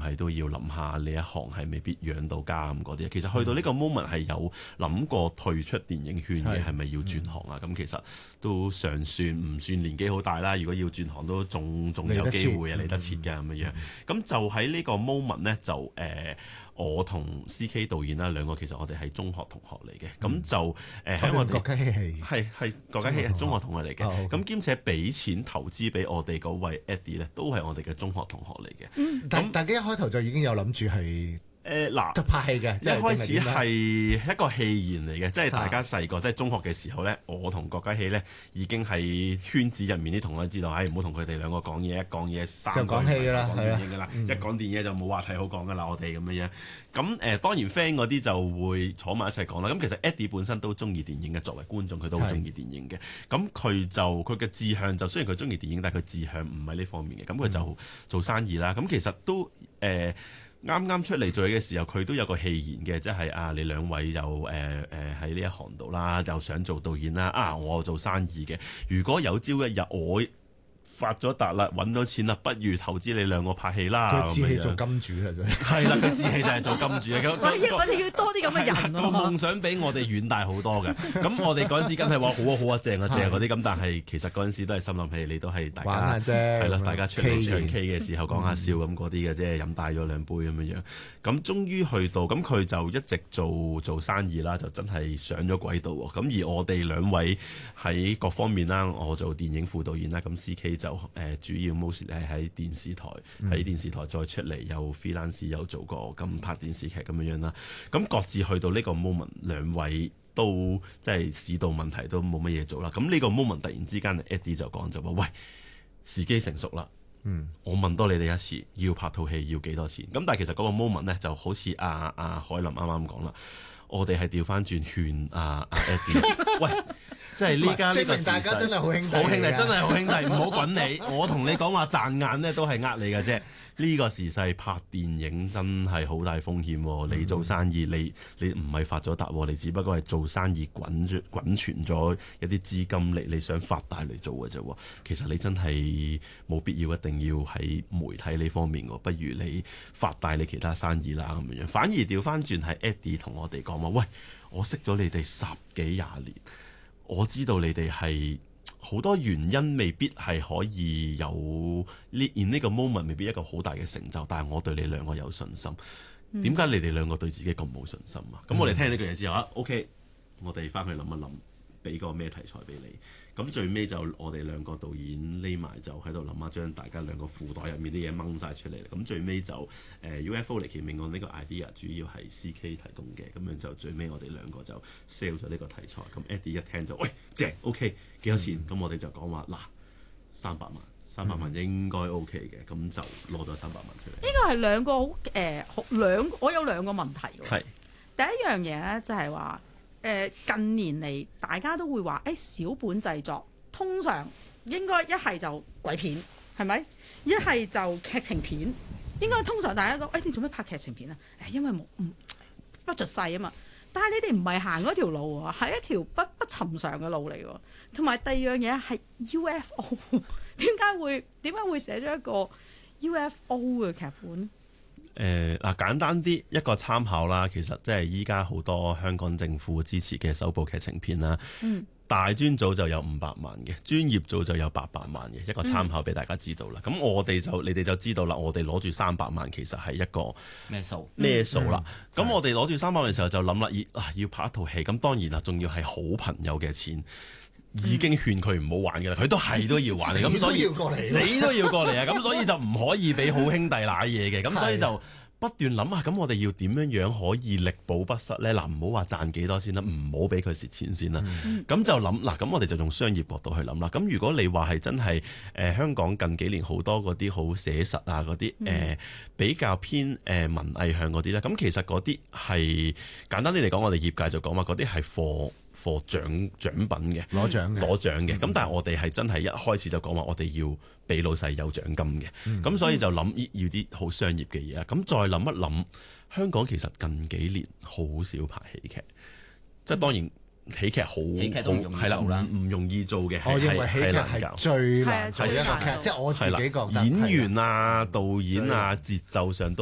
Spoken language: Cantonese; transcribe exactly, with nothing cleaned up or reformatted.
係都要諗下呢一行係未必養到家咁嗰啲？其實去到呢個 moment 係有諗過退出電影圈嘅，係咪要轉行啊？咁、嗯、其實都尚算唔算年紀好大啦。如果要轉行都仲仲有機會啊，嚟得切嘅咁樣樣。咁、嗯、就喺呢個 moment 呢，就誒。呃我同 C K 導演啦，兩個其實我哋係中學同學嚟嘅，咁、嗯、就誒喺、呃、我哋國家戲系係係國家戲系中學同學嚟嘅，咁兼、哦、且俾錢投資俾我哋嗰位 Eddie 咧，都係我哋嘅中學同學嚟嘅。 嗯，但大家一開頭就已經有諗住係。誒嗱，就拍戲嘅， 一開始係一個戲言嚟嘅，即係大家細個，即係中學嘅時候咧，我同郭家希咧已經係圈子入面啲同學知道，唉，唔好同佢哋兩個講嘢，一講嘢三個就講戲啦， 講電影㗎啦，一講電影就冇話題好講㗎啦，我哋咁樣樣。咁誒當然 friend 嗰啲就會坐埋一齊講啦。咁其實 Eddie 本身都中意電影嘅，作為觀眾佢都好中意電影嘅。咁佢就佢嘅志向就雖然佢中意電影，但係佢志向唔係呢方面嘅。咁佢就做生意啦。咁其實都誒。啱啱出嚟做嘢嘅時候，佢都有個戲言嘅，即係啊，你兩位又誒誒喺呢一行度啦，又想做導演啦，啊，我做生意嘅，如果有朝一日我發咗達啦，揾到錢啦，不如投資你兩個拍戲啦。 佢志氣做金主啦，真係。係啦，佢志氣就係做金主嘅。 我哋我哋要多啲咁嘅人。個夢想比我哋遠大好多嘅。咁我哋嗰陣時梗係話好啊好啊正啊正嗰啲咁，但係其實嗰陣時都係心諗起你都係大家玩下啫， 係啦，大家出嚟唱 K 嘅時候講下笑咁嗰啲嘅啫，飲大咗兩杯咁樣樣。咁終於去到，咁佢就一直做做生意啦，就真係上咗軌道喎。咁而我哋兩位喺各方面啦，我做電影副導演啦，咁 C K 就誒、呃、主要 mostly 係喺電視台，喺、嗯、電視台再出嚟有 freelance 有做過咁拍電視劇咁樣樣啦。咁各自去到呢個 moment，兩位都即係市道問題都冇乜嘢做啦。咁呢個 moment 突然之間 Eddie 就講就話：喂，時機成熟啦。嗯，我問多你哋一次，要拍套戲要幾多錢？咁但係其實嗰個 moment 咧，就好似阿阿海林啱啱講啦，我哋係調翻轉勸阿阿 Eddie， 喂，即係呢家呢個時勢， 大家真係好兄弟， 好兄弟真係好兄弟，唔好滾你，我同你講話賺眼咧都係呃你嘅啫。呢個時勢拍電影真係好大風險喎！你做生意，你你唔係發咗達喎，你只不過係做生意滾住滾存咗一啲資金嚟，你想發大嚟做嘅啫喎。其實你真係冇必要一定要喺媒體呢方面喎，不如你發大你其他生意啦咁樣。反而調翻轉係 Eddie 同我哋講話，喂，我識咗你哋十幾廿年，我知道你哋係。好多原因未必係可以有呢 in 呢個 moment 未必一個好大嘅成就，但係我對你兩個有信心。點解、嗯、你哋兩個對自己咁冇信心啊？咁、嗯、我哋聽呢句嘢之後啊 ，OK，我哋翻去諗一諗，俾個咩題材俾你。咁最尾就我哋兩個導演匿埋就喺度諗下，將大家兩個褲袋入面啲嘢掹晒出嚟。咁最尾就誒、呃、U F O 離奇命案呢個 idea 主要係 C K 提供嘅，咁樣就最尾我哋兩個就 sell 咗呢個題材。咁 Eddie 一聽就喂正 OK 幾多錢？咁、嗯、我哋就講話嗱三百萬，三百萬應該 OK 嘅，咁、嗯、就攞咗三百萬出嚟。 呢個係兩個好誒好兩，我有兩個問題喎。 係第一樣嘢咧，就係話。誒近年嚟，大家都會話誒、欸、小本製作，通常應該一係就鬼片，係咪？一係就劇情片，應該通常大家講誒、欸、你做咩拍劇情片啊？誒因為冇唔 budget 細啊嘛。但係你哋唔係行嗰條路喎，係一條不不尋常嘅路嚟喎。同埋第二樣嘢係 U F O， 點解會點解會寫咗一個 U F O 嘅劇本？ 誒嗱、呃、簡單啲一個參考啦，其實即係依家好多香港政府支持嘅首部劇情片啦，嗯、大專組就有五百萬嘅，專業組就有八百萬嘅，一個參考俾大家知道啦。咁、嗯、我哋就你哋就知道啦，我哋攞住三百萬其實係一個咩數咩數啦。咁、嗯、我哋攞住三百萬嘅時候就諗啦，要啊要拍一套戲，咁當然啦，仲要係好朋友嘅錢。已經勸佢唔好玩嘅啦，佢都係都要玩，咁所以死都要過嚟啊！咁所以就唔可以俾好兄弟瀨嘢嘅，咁所以就不斷諗下，咁我哋要點樣樣可以力保不失咧？嗱，唔好話賺幾多先啦，唔好俾佢蝕錢先啦。咁、嗯、就諗嗱，咁我哋就用商業角度去諗啦。咁如果你話係真係誒、呃、香港近幾年好多嗰啲好寫實啊嗰啲誒比較偏誒、呃、文藝向嗰啲咧，咁其實嗰啲係簡單啲嚟講，我哋業界就講話嗰啲係貨。貨獎獎品嘅，攞獎攞獎嘅，咁、嗯、但係我哋係真係一開始就講話，我哋要俾老細有獎金嘅，咁、嗯、所以就諗要啲好商業嘅嘢啊。咁再諗一諗，香港其實近幾年好少拍喜劇，即係當然喜劇好好係啦，唔唔容易做嘅。 我認為喜劇係最難做一個劇，即係我自己覺得。演員啊、導演啊、節奏上都。